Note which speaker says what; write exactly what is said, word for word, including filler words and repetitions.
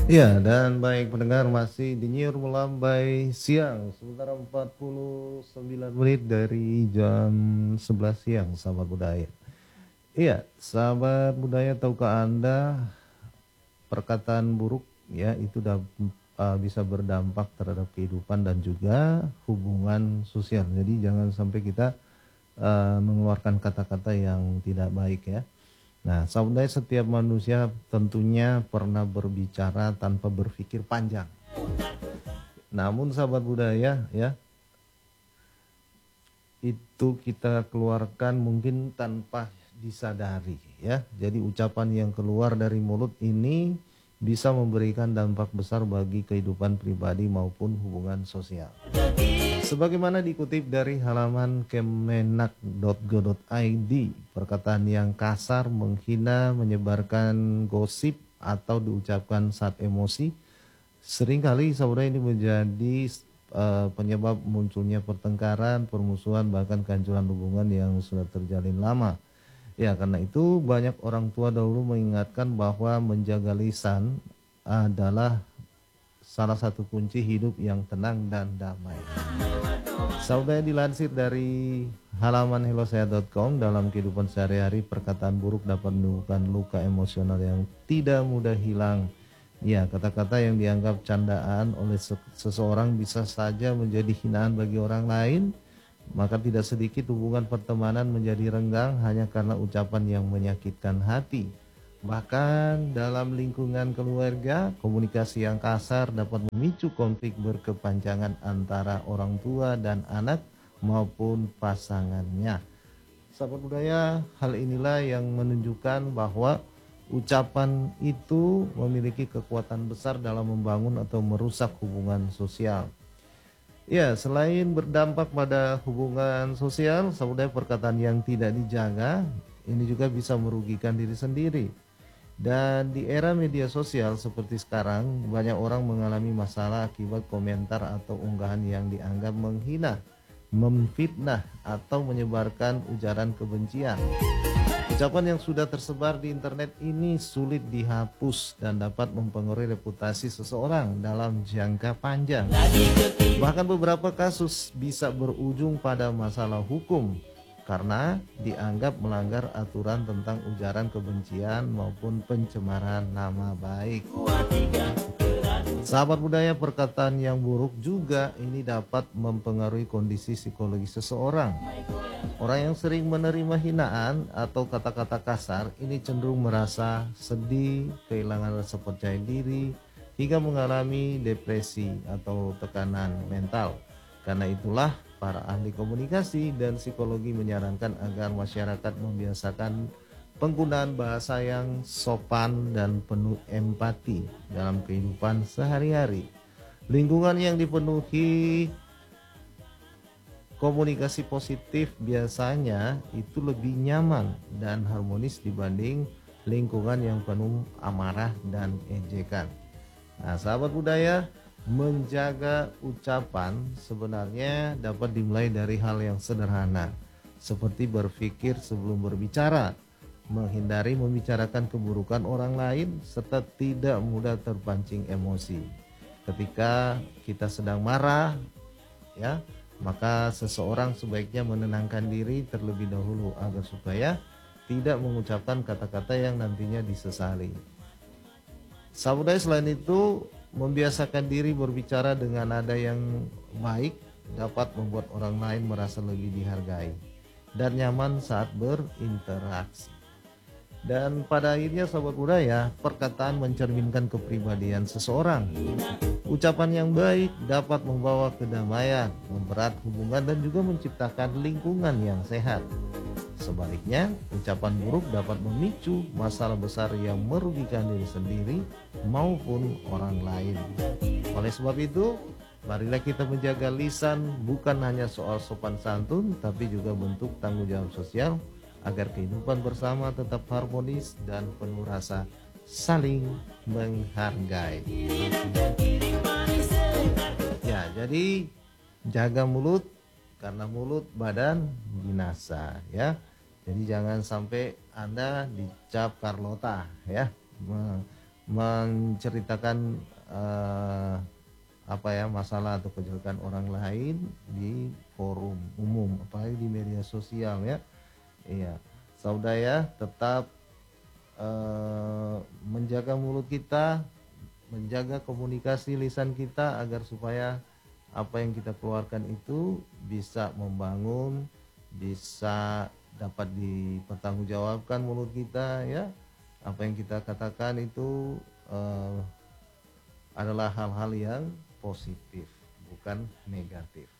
Speaker 1: Iya, dan baik pendengar masih di Nyiur Melambai Siang sementara empat puluh sembilan menit dari jam sebelas siang, sahabat budaya. Iya, sahabat budaya, tahukah Anda perkataan buruk ya itu dap- uh, bisa berdampak terhadap kehidupan dan juga hubungan sosial. Jadi jangan sampai kita uh, mengeluarkan kata-kata yang tidak baik ya. Nah, saudara, setiap manusia tentunya pernah berbicara tanpa berpikir panjang. Namun sahabat budaya ya, itu kita keluarkan mungkin tanpa disadari ya. Jadi ucapan yang keluar dari mulut ini bisa memberikan dampak besar bagi kehidupan pribadi maupun hubungan sosial. Sebagaimana dikutip dari halaman kemenak titik go titik i d, perkataan yang kasar, menghina, menyebarkan gosip atau diucapkan saat emosi seringkali saudara ini menjadi uh, penyebab munculnya pertengkaran, permusuhan, bahkan kehancuran hubungan yang sudah terjalin lama. Ya, karena itu banyak orang tua dahulu mengingatkan bahwa menjaga lisan adalah salah satu kunci hidup yang tenang dan damai. Saudara, dilansir dari halaman hellosea titik com, dalam kehidupan sehari-hari perkataan buruk dapat menimbulkan luka emosional yang tidak mudah hilang. Ya, kata-kata yang dianggap candaan oleh seseorang bisa saja menjadi hinaan bagi orang lain. Maka tidak sedikit hubungan pertemanan menjadi renggang hanya karena ucapan yang menyakitkan hati. Bahkan dalam lingkungan keluarga, komunikasi yang kasar dapat memicu konflik berkepanjangan antara orang tua dan anak maupun pasangannya. Sahabat budaya, hal inilah yang menunjukkan bahwa ucapan itu memiliki kekuatan besar dalam membangun atau merusak hubungan sosial. Ya, selain berdampak pada hubungan sosial, saudara, perkataan yang tidak dijaga ini juga bisa merugikan diri sendiri. Dan di era media sosial seperti sekarang, banyak orang mengalami masalah akibat komentar atau unggahan yang dianggap menghina, memfitnah, atau menyebarkan ujaran kebencian. Ucapan yang sudah tersebar di internet ini sulit dihapus dan dapat mempengaruhi reputasi seseorang dalam jangka panjang. Bahkan beberapa kasus bisa berujung pada masalah hukum karena dianggap melanggar aturan tentang ujaran kebencian maupun pencemaran nama baik. Sahabat budaya, perkataan yang buruk juga ini dapat mempengaruhi kondisi psikologi seseorang. Orang yang sering menerima hinaan atau kata-kata kasar ini cenderung merasa sedih, kehilangan rasa percaya diri, hingga mengalami depresi atau tekanan mental. Karena itulah para ahli komunikasi dan psikologi menyarankan agar masyarakat membiasakan penggunaan bahasa yang sopan dan penuh empati dalam kehidupan sehari-hari. Lingkungan yang dipenuhi komunikasi positif biasanya itu lebih nyaman dan harmonis dibanding lingkungan yang penuh amarah dan ejekan. Nah, sahabat budaya, menjaga ucapan sebenarnya dapat dimulai dari hal yang sederhana, seperti berpikir sebelum berbicara, menghindari membicarakan keburukan orang lain, serta tidak mudah terpancing emosi. Ketika kita sedang marah, ya, maka seseorang sebaiknya menenangkan diri terlebih dahulu agar supaya tidak mengucapkan kata-kata yang nantinya disesali. Saudara, selain itu, membiasakan diri berbicara dengan nada yang baik dapat membuat orang lain merasa lebih dihargai dan nyaman saat berinteraksi. Dan pada akhirnya sahabat budaya, perkataan mencerminkan kepribadian seseorang. Ucapan yang baik dapat membawa kedamaian, mempererat hubungan, dan juga menciptakan lingkungan yang sehat. Sebaliknya, ucapan buruk dapat memicu masalah besar yang merugikan diri sendiri maupun orang lain. Oleh sebab itu, marilah kita menjaga lisan, bukan hanya soal sopan santun, tapi juga bentuk tanggung jawab sosial agar kehidupan bersama tetap harmonis dan penuh rasa saling menghargai. Ya, jadi jaga mulut, karena mulut badan binasa ya. Jadi jangan sampai Anda dicap Carlota ya, menceritakan eh, apa ya masalah atau kejelekan orang lain di forum umum, apalagi di media sosial ya. Iya, saudara tetap eh, menjaga mulut kita, menjaga komunikasi lisan kita agar supaya apa yang kita keluarkan itu bisa membangun, bisa dapat dipertanggungjawabkan mulut kita ya. Apa yang kita katakan itu eh, adalah hal-hal yang positif, bukan negatif.